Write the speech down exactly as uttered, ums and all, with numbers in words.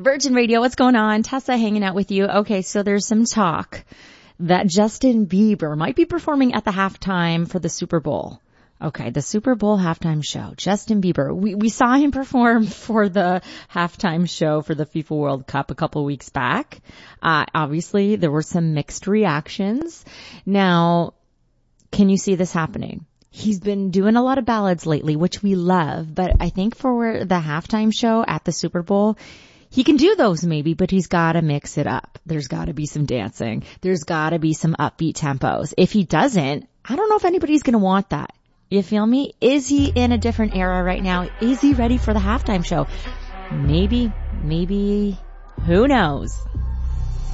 Virgin Radio, what's going on? Tessa hanging out with you. Okay, so there's some talk that Justin Bieber might be performing at the halftime for the Super Bowl. Okay, the Super Bowl halftime show. Justin Bieber. We we saw him perform for the halftime show for the FIFA World Cup a couple weeks back. Uh, obviously, there were some mixed reactions. Now, can you see this happening? He's been doing a lot of ballads lately, which we love, but I think for the halftime show at the Super Bowl, he can do those maybe, but he's got to mix it up. There's got to be some dancing. There's got to be some upbeat tempos. If he doesn't, I don't know if anybody's going to want that. You feel me? Is he in a different era right now? Is he ready for the halftime show? Maybe, maybe, who knows?